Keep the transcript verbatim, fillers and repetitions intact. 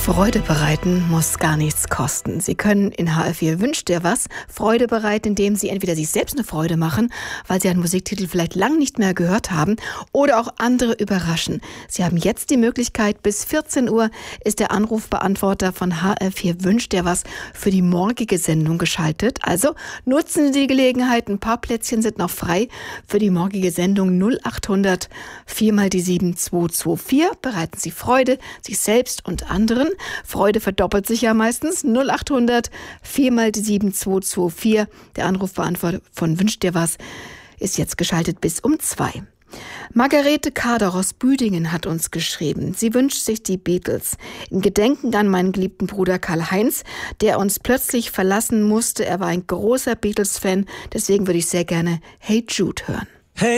Freude bereiten muss gar nichts kosten. Sie können in H R vier Wünscht dir was Freude bereiten, indem Sie entweder sich selbst eine Freude machen, weil Sie einen Musiktitel vielleicht lang nicht mehr gehört haben, oder auch andere überraschen. Sie haben jetzt die Möglichkeit, bis vierzehn Uhr ist der Anrufbeantworter von H R vier Wünscht dir was für die morgige Sendung geschaltet. Also nutzen Sie die Gelegenheit, ein paar Plätzchen sind noch frei für die morgige Sendung. Null acht hundert vier mal die sieben zwei zwei vier. Bereiten Sie Freude, sich selbst und anderen. Freude verdoppelt sich ja meistens. Null acht hundert vier mal die sieben zwei zwei vier. Der Anrufbeantworter von Wünscht dir was ist jetzt geschaltet bis um zwei. Margarete Kader aus Büdingen hat uns geschrieben. Sie wünscht sich die Beatles. In Gedenken an meinen geliebten Bruder Karl-Heinz, der uns plötzlich verlassen musste. Er war ein großer Beatles-Fan. Deswegen würde ich sehr gerne Hey Jude hören.